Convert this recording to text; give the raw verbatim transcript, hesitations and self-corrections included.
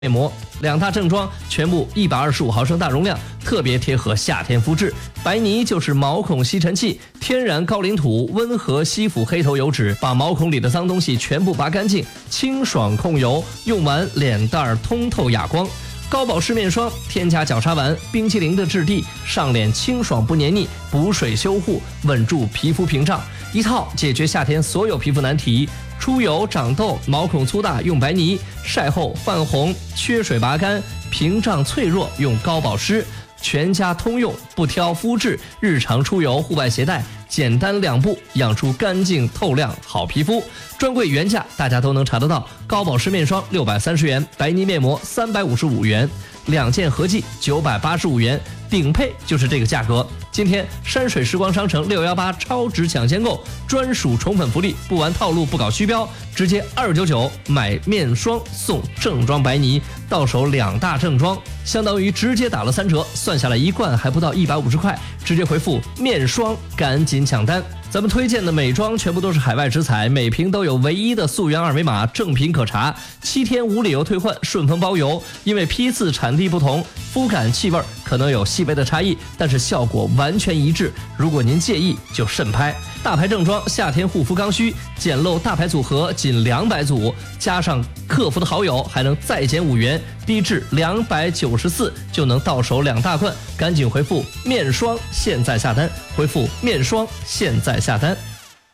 面膜，两大正装，全部一百二十五毫升大容量，特别贴合夏天肤质。白泥就是毛孔吸尘器，天然高岭土，温和吸附黑头油脂，把毛孔里的脏东西全部拔干净，清爽控油，用完脸蛋通透哑光。高保湿面霜，添加角鲨烷、冰淇淋的质地，上脸清爽不黏腻，补水修护，稳住皮肤屏障，一套解决夏天所有皮肤难题。出油、长痘、毛孔粗大用白泥，晒后泛红、缺水拔干、屏障脆弱用高保湿，全家通用，不挑肤质，日常出游、户外携带，简单两步养出干净透亮好皮肤。专柜原价大家都能查得到，高保湿面霜六百三十元，白泥面膜三百五十五元，两件合计九百八十五元，顶配就是这个价格。今天山水时光商城六一八超值抢先购，专属宠粉福利，不玩套路不搞虚标，直接二九九买面霜送正装白泥，到手两大正装，相当于直接打了三折，算下来一罐还不到一百五十块，直接回复面霜赶紧抢单。咱们推荐的美妆全部都是海外直采，每瓶都有唯一的溯源二维码，正品可查，七天无理由退换，顺丰包邮。因为批次产地不同，肤感气味可能有细微的差异，但是效果完全一致。如果您介意，就慎拍。大牌正装夏天护肤刚需，简陋大牌组合仅两百组，加上客服的好友还能再减五元，低至两百九十四就能到手两大罐。赶紧回复面霜现在下单，回复面霜现在下单。